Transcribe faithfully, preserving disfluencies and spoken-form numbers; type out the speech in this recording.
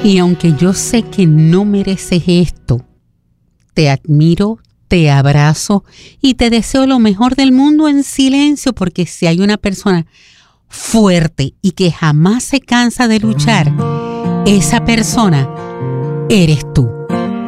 Y aunque yo sé que no mereces esto, te admiro, te abrazo y te deseo lo mejor del mundo en silencio, porque si hay una persona fuerte y que jamás se cansa de luchar, esa persona eres tú.